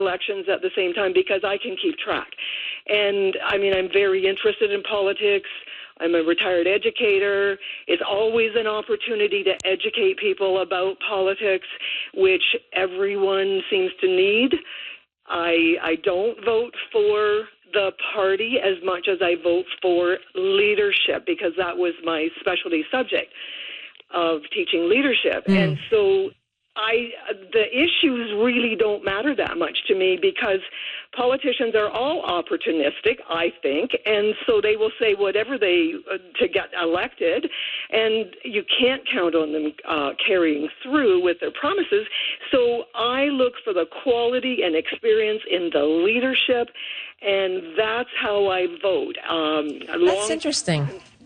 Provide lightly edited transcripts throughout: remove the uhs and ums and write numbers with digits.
elections at the same time because I can keep track. And, I mean, I'm very interested in politics. I'm a retired educator. It's always an opportunity to educate people about politics, which everyone seems to need. I don't vote for the party as much as I vote for leadership because that was my specialty subject of teaching leadership. And so the issues really don't matter that much to me because politicians are all opportunistic, I think, and so they will say whatever to get elected, and you can't count on them carrying through with their promises. So I look for the quality and experience in the leadership, and that's how I vote. That's interesting.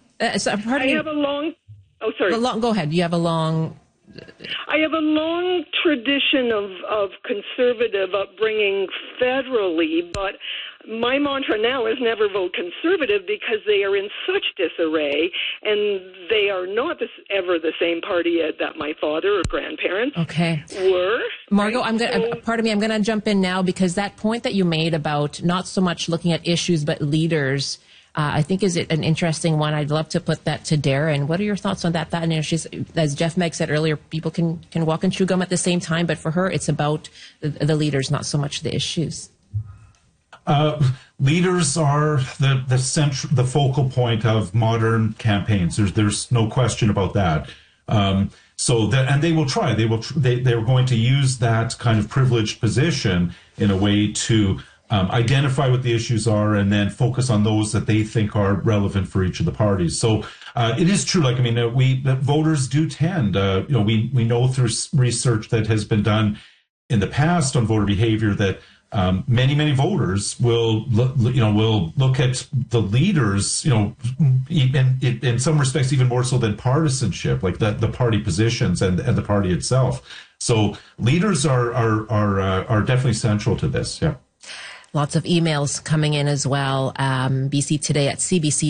Go ahead. You have a long... I have a long tradition of conservative upbringing federally, but my mantra now is never vote conservative because they are in such disarray, and they are not ever the same party that my father or grandparents were. Margot, I'm going to jump in now because that point that you made about not so much looking at issues but leaders, I think is an interesting one. I'd love to put that to Darren. What are your thoughts on that? That issues, as Jeff Meg said earlier, people can walk and chew gum at the same time, but for her, it's about the leaders, not so much the issues. Leaders are the focal point of modern campaigns. There's no question about that. And they will try. They're going to use that kind of privileged position in a way to identify what the issues are and then focus on those that they think are relevant for each of the parties. So it is true. Like, I mean, voters do tend, we know through research that has been done in the past on voter behavior that many voters will look at the leaders, even in some respects even more so than partisanship, like the party positions and the party itself. So leaders are definitely central to this. Yeah. Lots of emails coming in as well. BC Today at CBC.